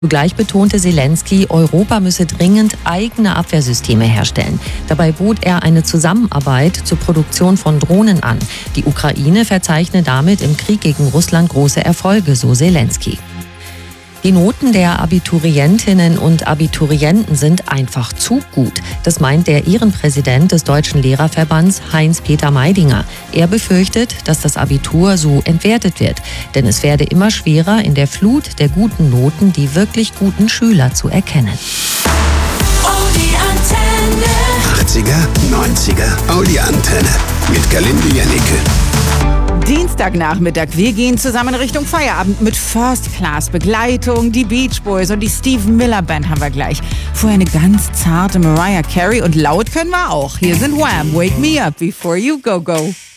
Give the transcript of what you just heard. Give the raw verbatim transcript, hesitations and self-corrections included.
Zugleich betonte Zelensky, Europa müsse dringend eigene Abwehrsysteme herstellen. Dabei bot er eine Zusammenarbeit zur Produktion von Drohnen an. Die Ukraine verzeichne damit im Krieg gegen Russland große Erfolge, so Zelensky. Die Noten der Abiturientinnen und Abiturienten sind einfach zu gut. Das meint der Ehrenpräsident des Deutschen Lehrerverbands, Heinz-Peter Meidinger. Er befürchtet, dass das Abitur so entwertet wird. Denn es werde immer schwerer, in der Flut der guten Noten die wirklich guten Schüler zu erkennen. Audi Antenne. achtziger, neunziger, Audi Antenne. Mit Galinde Janneke. Dienstagnachmittag, wir gehen zusammen Richtung Feierabend mit First-Class-Begleitung. Die Beach Boys und die Steve Miller Band haben wir gleich. Vorher eine ganz zarte Mariah Carey und laut können wir auch. Hier sind Wham! Wake Me Up Before You Go Go.